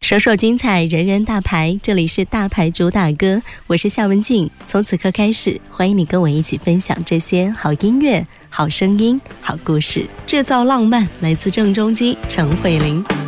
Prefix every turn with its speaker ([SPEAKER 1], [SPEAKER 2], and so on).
[SPEAKER 1] 首首精彩，人人大牌，这里是大牌主打歌，我是夏文静。从此刻开始，欢迎你跟我一起分享这些好音乐、好声音、好故事，制造浪漫。来自郑中基、陈慧琳。